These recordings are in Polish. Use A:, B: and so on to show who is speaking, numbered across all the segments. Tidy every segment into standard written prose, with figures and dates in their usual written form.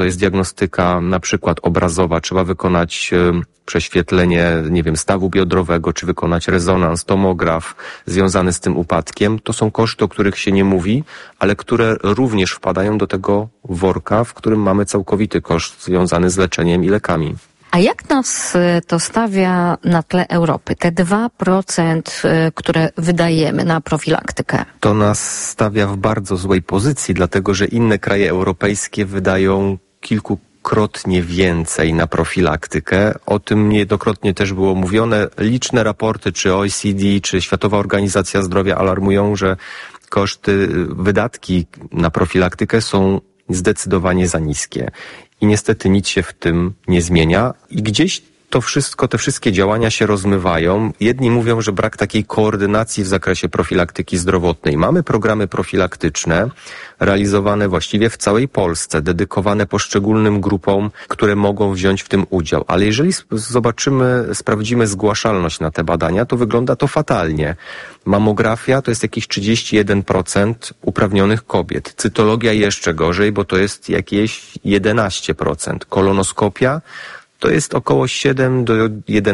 A: To jest diagnostyka na przykład obrazowa, trzeba wykonać prześwietlenie, stawu biodrowego, czy wykonać rezonans, tomograf związany z tym upadkiem. To są koszty, o których się nie mówi, ale które również wpadają do tego worka, w którym mamy całkowity koszt związany z leczeniem i lekami.
B: A jak nas to stawia na tle Europy? Te 2%, które wydajemy na profilaktykę?
A: To nas stawia w bardzo złej pozycji, dlatego że inne kraje europejskie wydają kilkukrotnie więcej na profilaktykę. O tym niejednokrotnie też było mówione. Liczne raporty, czy OECD, czy Światowa Organizacja Zdrowia alarmują, że wydatki na profilaktykę są zdecydowanie za niskie. I niestety nic się w tym nie zmienia. I gdzieś te wszystkie działania się rozmywają. Jedni mówią, że brak takiej koordynacji w zakresie profilaktyki zdrowotnej. Mamy programy profilaktyczne realizowane właściwie w całej Polsce, dedykowane poszczególnym grupom, które mogą wziąć w tym udział. Ale jeżeli sprawdzimy zgłaszalność na te badania, to wygląda to fatalnie. Mamografia to jest jakieś 31% uprawnionych kobiet. Cytologia jeszcze gorzej, bo to jest jakieś 11%. Kolonoskopia to jest około 7 do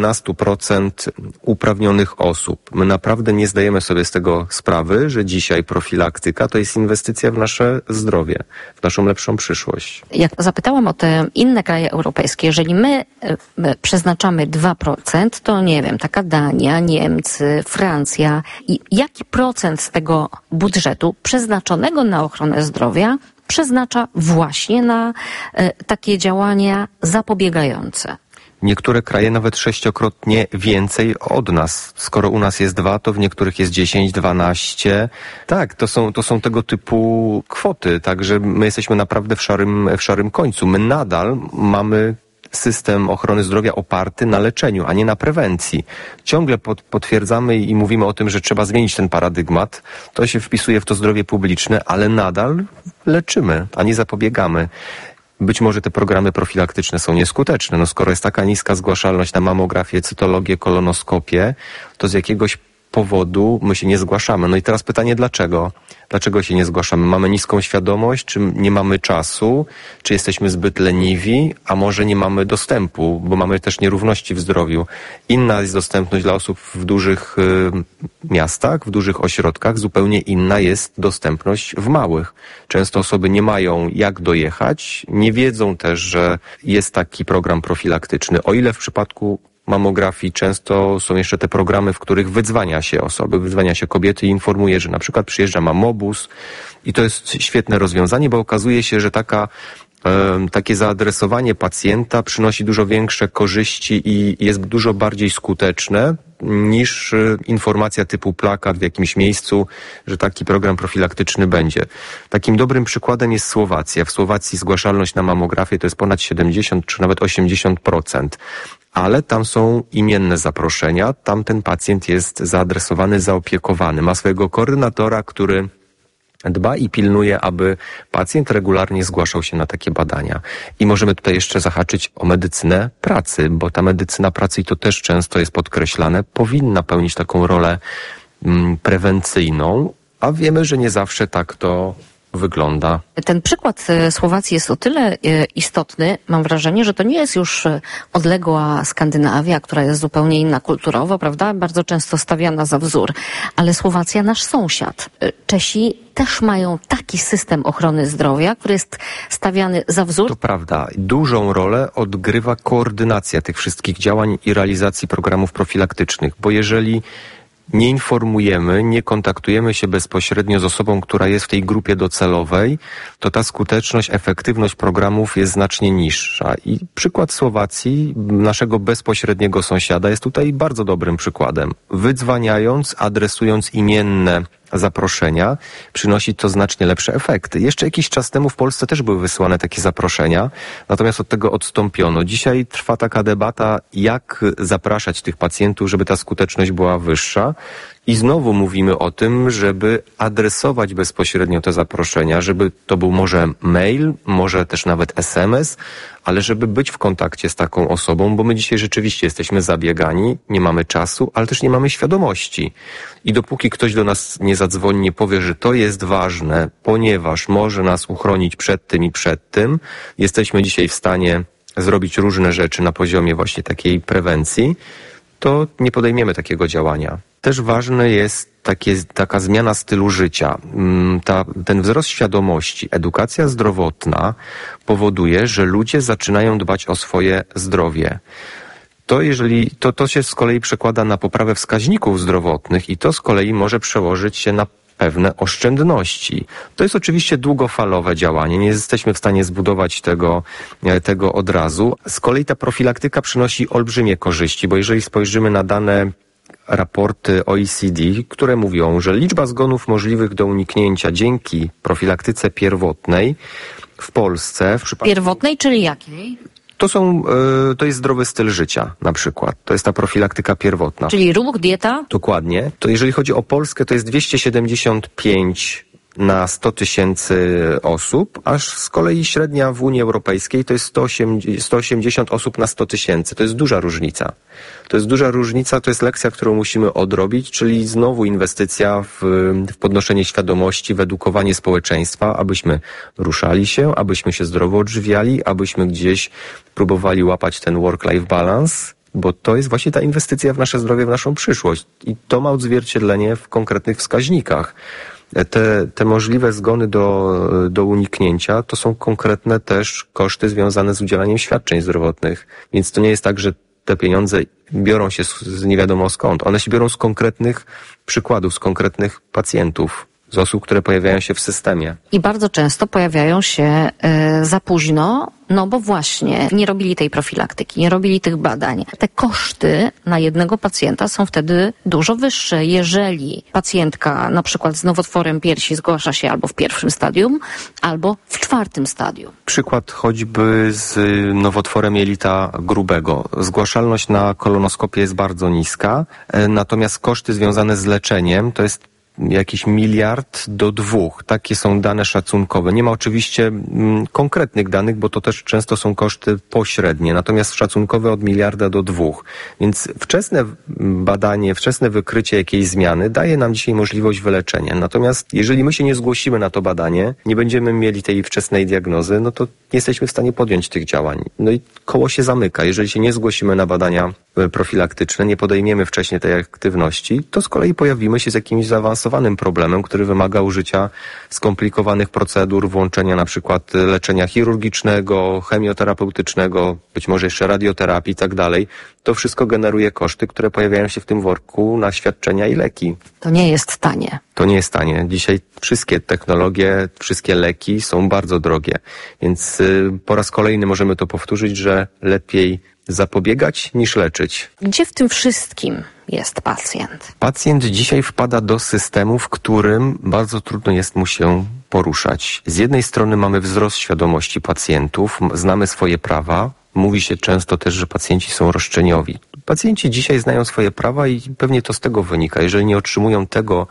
A: 11% uprawnionych osób. My naprawdę nie zdajemy sobie z tego sprawy, że dzisiaj profilaktyka to jest inwestycja w nasze zdrowie, w naszą lepszą przyszłość.
B: Jak zapytałam o te inne kraje europejskie, jeżeli my przeznaczamy 2%, to nie wiem, taka Dania, Niemcy, Francja. I jaki procent z tego budżetu przeznaczonego na ochronę zdrowia przeznacza właśnie na takie działania zapobiegające?
A: Niektóre kraje nawet 6-krotnie więcej od nas. Skoro u nas jest 2, to w niektórych jest 10, 12. Tak, to są tego typu kwoty, także my jesteśmy naprawdę w szarym końcu. My nadal mamy system ochrony zdrowia oparty na leczeniu, a nie na prewencji. Ciągle potwierdzamy i mówimy o tym, że trzeba zmienić ten paradygmat. To się wpisuje w to zdrowie publiczne, ale nadal leczymy, a nie zapobiegamy. Być może te programy profilaktyczne są nieskuteczne. Skoro jest taka niska zgłaszalność na mamografię, cytologię, kolonoskopię, to z jakiegoś powodu my się nie zgłaszamy. I teraz pytanie, dlaczego? Dlaczego się nie zgłaszamy? Mamy niską świadomość, czy nie mamy czasu, czy jesteśmy zbyt leniwi, a może nie mamy dostępu, bo mamy też nierówności w zdrowiu. Inna jest dostępność dla osób w dużych miastach, w dużych ośrodkach, zupełnie inna jest dostępność w małych. Często osoby nie mają jak dojechać, nie wiedzą też, że jest taki program profilaktyczny. O ile w przypadku mamografii często są jeszcze te programy, w których wydzwania się osoby, wydzwania się kobiety i informuje, że na przykład przyjeżdża mamobus i to jest świetne rozwiązanie, bo okazuje się, że takie zaadresowanie pacjenta przynosi dużo większe korzyści i jest dużo bardziej skuteczne niż informacja typu plakat w jakimś miejscu, że taki program profilaktyczny będzie. Takim dobrym przykładem jest Słowacja. W Słowacji zgłaszalność na mamografię to jest ponad 70 czy nawet 80%. Ale tam są imienne zaproszenia, tam ten pacjent jest zaadresowany, zaopiekowany. Ma swojego koordynatora, który dba i pilnuje, aby pacjent regularnie zgłaszał się na takie badania. I możemy tutaj jeszcze zahaczyć o medycynę pracy, bo ta medycyna pracy, i to też często jest podkreślane, powinna pełnić taką rolę prewencyjną, a wiemy, że nie zawsze tak to wygląda.
B: Ten przykład Słowacji jest o tyle istotny, mam wrażenie, że to nie jest już odległa Skandynawia, która jest zupełnie inna kulturowo, prawda? Bardzo często stawiana za wzór. Ale Słowacja, nasz sąsiad. Czesi też mają taki system ochrony zdrowia, który jest stawiany za wzór.
A: To prawda. Dużą rolę odgrywa koordynacja tych wszystkich działań i realizacji programów profilaktycznych, bo jeżeli nie informujemy, nie kontaktujemy się bezpośrednio z osobą, która jest w tej grupie docelowej, to ta skuteczność, efektywność programów jest znacznie niższa. I przykład Słowacji, naszego bezpośredniego sąsiada, jest tutaj bardzo dobrym przykładem. Wydzwaniając, adresując imienne zaproszenia, przynosi to znacznie lepsze efekty. Jeszcze jakiś czas temu w Polsce też były wysyłane takie zaproszenia, natomiast od tego odstąpiono. Dzisiaj trwa taka debata, jak zapraszać tych pacjentów, żeby ta skuteczność była wyższa. I znowu mówimy o tym, żeby adresować bezpośrednio te zaproszenia, żeby to był może mail, może też nawet SMS, ale żeby być w kontakcie z taką osobą, bo my dzisiaj rzeczywiście jesteśmy zabiegani, nie mamy czasu, ale też nie mamy świadomości. I dopóki ktoś do nas nie zadzwoni, nie powie, że to jest ważne, ponieważ może nas uchronić przed tym i przed tym, jesteśmy dzisiaj w stanie zrobić różne rzeczy na poziomie właśnie takiej prewencji, to nie podejmiemy takiego działania. Też ważne jest taka zmiana stylu życia. Ten wzrost świadomości, edukacja zdrowotna powoduje, że ludzie zaczynają dbać o swoje zdrowie. To się z kolei przekłada na poprawę wskaźników zdrowotnych i to z kolei może przełożyć się na pewne oszczędności. To jest oczywiście długofalowe działanie, nie jesteśmy w stanie zbudować tego od razu. Z kolei ta profilaktyka przynosi olbrzymie korzyści, bo jeżeli spojrzymy na dane raporty OECD, które mówią, że liczba zgonów możliwych do uniknięcia dzięki profilaktyce pierwotnej w Polsce...
B: Pierwotnej, czyli jakiej?
A: To jest zdrowy styl życia na przykład. To jest ta profilaktyka pierwotna.
B: Czyli ruch, dieta?
A: Dokładnie. To jeżeli chodzi o Polskę, to jest 275 na 100 tysięcy osób, aż z kolei średnia w Unii Europejskiej to jest 180 osób na 100 tysięcy. To jest duża różnica. To jest lekcja, którą musimy odrobić, czyli znowu inwestycja w podnoszenie świadomości, w edukowanie społeczeństwa, abyśmy ruszali się, abyśmy się zdrowo odżywiali, abyśmy gdzieś próbowali łapać ten work-life balance, bo to jest właśnie ta inwestycja w nasze zdrowie, w naszą przyszłość. I to ma odzwierciedlenie w konkretnych wskaźnikach. Te możliwe zgony do uniknięcia to są konkretne też koszty związane z udzielaniem świadczeń zdrowotnych. Więc to nie jest tak, że te pieniądze biorą się z nie wiadomo skąd. One się biorą z konkretnych przykładów, z konkretnych pacjentów, z osób, które pojawiają się w systemie.
B: I bardzo często pojawiają się za późno, no bo właśnie nie robili tej profilaktyki, nie robili tych badań. Te koszty na jednego pacjenta są wtedy dużo wyższe, jeżeli pacjentka na przykład z nowotworem piersi zgłasza się albo w pierwszym stadium, albo w 4. stadium.
A: Przykład choćby z nowotworem jelita grubego. Zgłaszalność na kolonoskopię jest bardzo niska, natomiast koszty związane z leczeniem to jest jakiś 1 miliard do 2. Takie są dane szacunkowe. Nie ma oczywiście konkretnych danych, bo to też często są koszty pośrednie, natomiast szacunkowe od 1 miliarda do 2. Więc wczesne badanie, wczesne wykrycie jakiejś zmiany daje nam dzisiaj możliwość wyleczenia. Natomiast jeżeli my się nie zgłosimy na to badanie, nie będziemy mieli tej wczesnej diagnozy, no to nie jesteśmy w stanie podjąć tych działań. No i koło się zamyka. Jeżeli się nie zgłosimy na badania profilaktyczne, nie podejmiemy wcześniej tej aktywności, to z kolei pojawimy się z jakimś zaawansowanym problemem, który wymaga użycia skomplikowanych procedur, włączenia na przykład leczenia chirurgicznego, chemioterapeutycznego, być może jeszcze radioterapii i tak dalej. To wszystko generuje koszty, które pojawiają się w tym worku na świadczenia i leki.
B: To nie jest tanie.
A: To nie jest tanie. Dzisiaj wszystkie technologie, wszystkie leki są bardzo drogie. Więc po raz kolejny możemy to powtórzyć, że lepiej zapobiegać niż leczyć.
B: Gdzie w tym wszystkim jest pacjent?
A: Pacjent dzisiaj wpada do systemu, w którym bardzo trudno jest mu się poruszać. Z jednej strony mamy wzrost świadomości pacjentów, znamy swoje prawa. Mówi się często też, że pacjenci są roszczeniowi. Pacjenci dzisiaj znają swoje prawa i pewnie to z tego wynika. Jeżeli nie otrzymują tego,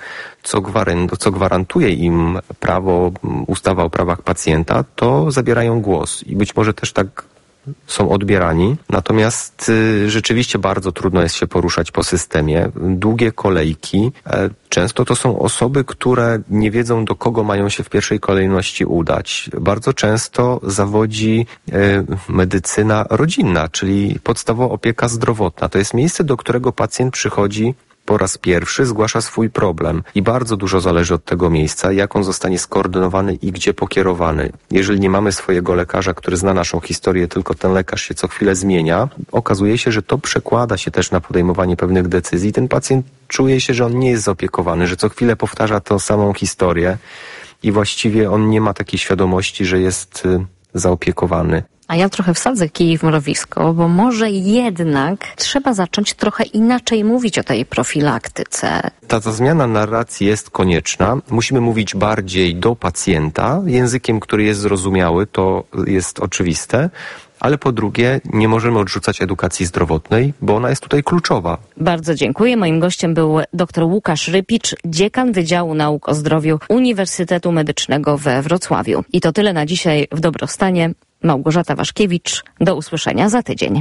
A: co gwarantuje im prawo, ustawa o prawach pacjenta, to zabierają głos i być może też tak są odbierani. Natomiast rzeczywiście bardzo trudno jest się poruszać po systemie. Długie kolejki. Często to są osoby, które nie wiedzą, do kogo mają się w pierwszej kolejności udać. Bardzo często zawodzi medycyna rodzinna, czyli podstawowa opieka zdrowotna. To jest miejsce, do którego pacjent przychodzi po raz pierwszy, zgłasza swój problem i bardzo dużo zależy od tego miejsca, jak on zostanie skoordynowany i gdzie pokierowany. Jeżeli nie mamy swojego lekarza, który zna naszą historię, tylko ten lekarz się co chwilę zmienia, okazuje się, że to przekłada się też na podejmowanie pewnych decyzji. Ten pacjent czuje się, że on nie jest zaopiekowany, że co chwilę powtarza tą samą historię i właściwie on nie ma takiej świadomości, że jest zaopiekowany.
B: A ja trochę wsadzę kij w mrowisko, bo może jednak trzeba zacząć trochę inaczej mówić o tej profilaktyce.
A: Ta zmiana narracji jest konieczna. Musimy mówić bardziej do pacjenta, językiem, który jest zrozumiały, to jest oczywiste, ale po drugie nie możemy odrzucać edukacji zdrowotnej, bo ona jest tutaj kluczowa.
B: Bardzo dziękuję. Moim gościem był dr Łukasz Rypicz, dziekan Wydziału Nauk o Zdrowiu Uniwersytetu Medycznego we Wrocławiu. I to tyle na dzisiaj w Dobrostanie. Małgorzata Waszkiewicz. Do usłyszenia za tydzień.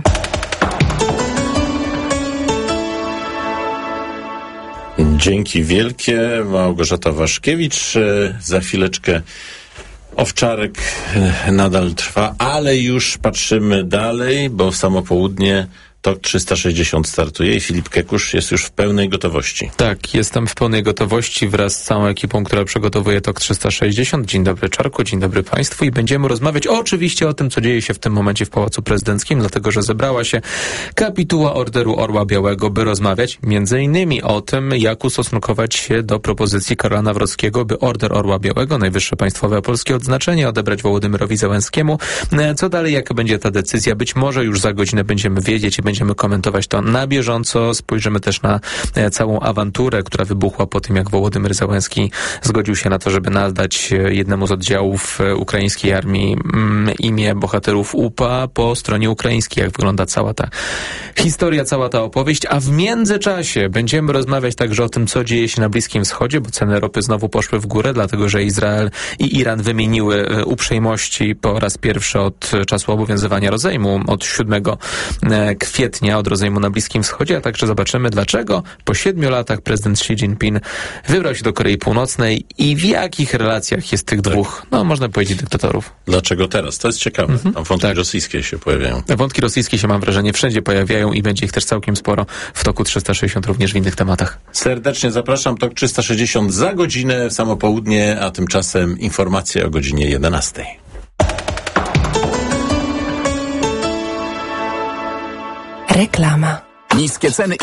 C: Dzięki wielkie. Małgorzata Waszkiewicz. Za chwileczkę Owczarek nadal trwa, ale już patrzymy dalej, bo w samo południe TOK 360 startuje i Filip Kekusz jest już w pełnej gotowości.
D: Tak, jestem w pełnej gotowości wraz z całą ekipą, która przygotowuje TOK 360. Dzień dobry Czarku, dzień dobry Państwu i będziemy rozmawiać oczywiście o tym, co dzieje się w tym momencie w Pałacu Prezydenckim, dlatego że zebrała się kapituła Orderu Orła Białego, by rozmawiać między innymi o tym, jak ustosunkować się do propozycji Karola Nawrockiego, by Order Orła Białego, najwyższe państwowe polskie odznaczenie, odebrać Wołodymyrowi Zełenskiemu. Co dalej, jaka będzie ta decyzja? Być może już za godzinę będziemy wiedzieć i będziemy komentować to na bieżąco. Spojrzymy też na całą awanturę, która wybuchła po tym, jak Wołodymyr Zełenski zgodził się na to, żeby nadać jednemu z oddziałów ukraińskiej armii imię bohaterów UPA po stronie ukraińskiej. Jak wygląda cała ta historia, cała ta opowieść. A w międzyczasie będziemy rozmawiać także o tym, co dzieje się na Bliskim Wschodzie, bo ceny ropy znowu poszły w górę, dlatego że Izrael i Iran wymieniły uprzejmości po raz pierwszy od czasu obowiązywania rozejmu, od 7 kwietnia, od rozejmu na Bliskim Wschodzie, a także zobaczymy, dlaczego po 7 latach prezydent Xi Jinping wybrał się do Korei Północnej i w jakich relacjach jest tych dwóch, no można powiedzieć, dyktatorów.
C: Dlaczego teraz? To jest ciekawe. Tam wątki rosyjskie się pojawiają.
D: Wątki rosyjskie się, mam wrażenie, wszędzie pojawiają i będzie ich też całkiem sporo w TOK-u 360, również w innych tematach.
C: Serdecznie zapraszam. TOK 360 za godzinę, w samo południe, a tymczasem informacje o godzinie 11.
E: Reklama.
F: Niskie ceny